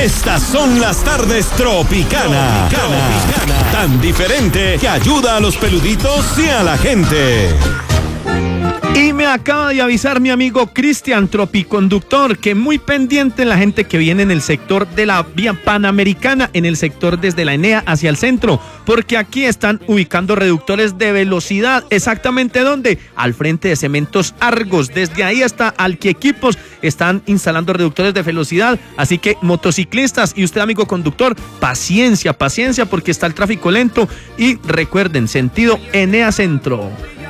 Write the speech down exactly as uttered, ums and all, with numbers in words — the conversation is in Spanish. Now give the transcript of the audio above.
Estas son las tardes Tropicana. Tropicana. Tan diferente que ayuda a los peluditos y a la gente. Y me acaba de avisar mi amigo Cristian, tropiconductor, que muy pendiente la gente que viene en el sector de la vía panamericana, en el sector desde la Enea hacia el centro, porque aquí están ubicando reductores de velocidad. ¿Exactamente dónde? Al frente de Cementos Argos. Desde ahí hasta Alquiequipos están instalando reductores de velocidad. Así que motociclistas y usted, amigo conductor, paciencia, paciencia, porque está el tráfico lento. Y recuerden, sentido Enea Centro.